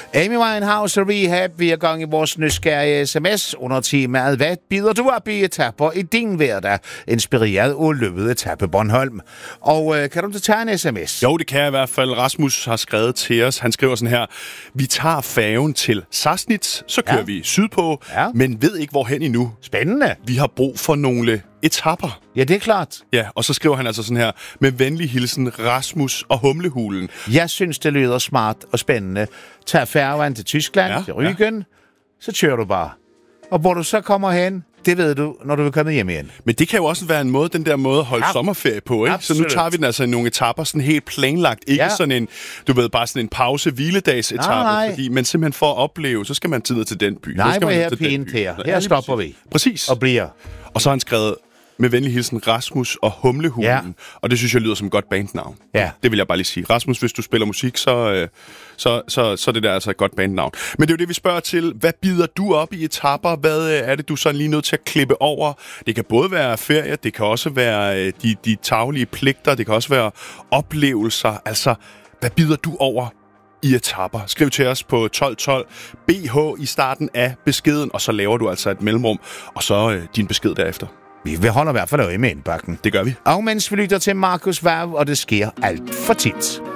Amy Winehouse og Rehab, vi er gang i vores nysgerrige sms under temaet. Hvad bider du op i etapper i din hverdag? Inspireret og løbet etape Bornholm. Og kan du tage en sms? Jo, det kan jeg i hvert fald. Rasmus har skrevet til os. Han skriver sådan her: vi tager færgen til Sassnitz, så kører vi sydpå, men ved ikke hvorhen endnu. Spændende. Vi har brug for nogle etapper. Ja, det er klart. Ja, og så skriver han altså sådan her: med venlig hilsen Rasmus og Humlehulen. Jeg synes, det lyder smart og spændende. Tag færgen til Tyskland, til Rügen, så kører du bare. Og hvor du så kommer hen, det ved du, når du vil komme hjem igen. Men det kan jo også være en måde, den der måde at holde sommerferie på, ikke? Absolut. Så nu tager vi den altså i nogle etapper, sådan helt planlagt. Ikke sådan en, du ved, bare sådan en pause-hviledags-etappe. Men simpelthen for at opleve, så skal man tidligere til den by. Nej, hvor er pænt her. Her stopper vi. Præcis. Og bliver. Og så har han skrevet: med venlig hilsen Rasmus og Humlehulen. Ja. Og det synes jeg lyder som et godt bandnavn. Ja. Det vil jeg bare lige sige. Rasmus, hvis du spiller musik, så er det der altså et godt bandnavn. Men det er jo det, vi spørger til. Hvad bider du op i etapper? Hvad er det, du så lige nødt til at klippe over? Det kan både være ferie, det kan også være de taglige pligter, det kan også være oplevelser. Altså, hvad bider du over i etapper? Skriv til os på 1212 BH i starten af beskeden, og så laver du altså et mellemrum, og så din besked derefter. Vi holder i hvert fald øje med indbakken. Det gør vi. Og mens vi lytter til Markus Vav, og det sker alt for tit.